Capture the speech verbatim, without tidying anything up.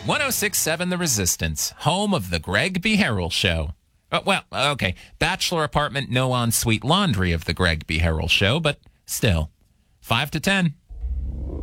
one oh six point seven The Resistance, home of the Greg B. Harrell Show. Oh, well, okay, bachelor apartment, no ensuite laundry of the Greg B. Harrell Show, but still, five to ten.